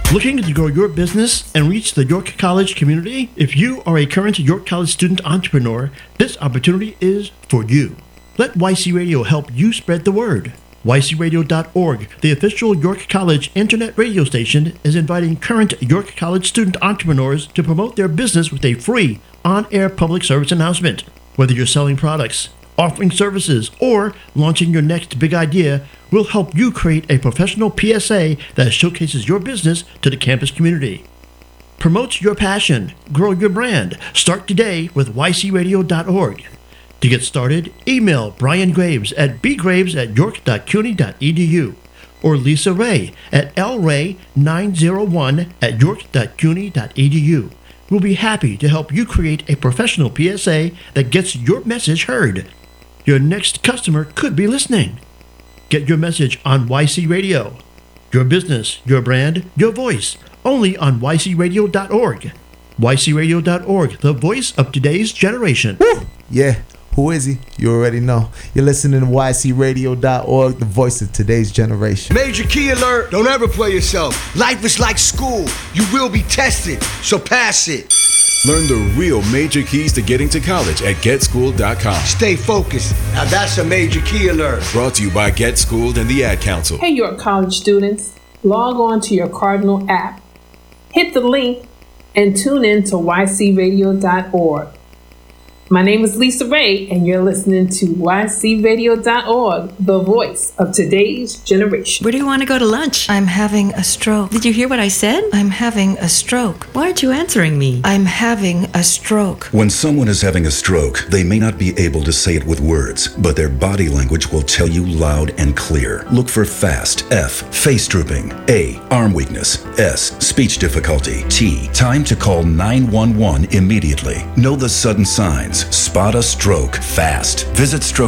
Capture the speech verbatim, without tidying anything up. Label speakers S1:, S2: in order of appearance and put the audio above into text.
S1: Looking to grow your business and reach the York College community? If you are a current York College student entrepreneur, this opportunity is for you. Let Y C Radio help you spread the word. Y C radio dot org, the official York College internet radio station, is inviting current York College student entrepreneurs to promote their business with a free on-air public service announcement. Whether you're selling products, offering services, or launching your next big idea, we'll help you create a professional P S A that showcases your business to the campus community. Promote your passion, grow your brand. Start today with Y C radio dot org. To get started, email Brian Graves at b graves at york dot cuny dot e d u or Lisa Ray at l ray nine oh one at york dot cuny dot e d u. We'll be happy to help you create a professional P S A that gets your message heard. Your next customer could be listening. Get your message on Y C Radio. Your business, your brand, your voice. Only on Y C radio dot org. Y C radio dot org, the voice of today's generation.
S2: Woo! Yeah. Who is he? You already know. You're listening to Y C radio dot org, the voice of today's generation.
S3: Major key alert. Don't ever play yourself. Life is like school. You will be tested, so pass it.
S4: Learn the real major keys to getting to college at get schooled dot com.
S3: Stay focused. Now that's a major key alert.
S4: Brought to you by Get Schooled and the Ad Council.
S5: Hey, York College students. Log on to your Cardinal app. Hit the link and tune in to Y C radio dot org. My name is Lisa Ray, and you're listening to Y C radio dot org, the voice of today's generation.
S6: Where do you want to go to lunch? I'm having a stroke. Did you hear what I said? I'm having a stroke. Why aren't you answering me? I'm having a stroke.
S7: When someone is having a stroke, they may not be able to say it with words, but their body language will tell you loud and clear. Look for FAST, F, face drooping, A, arm weakness, S, speech difficulty, T, time to call nine one one immediately. Know the sudden signs. Spot a stroke fast. Visit stroke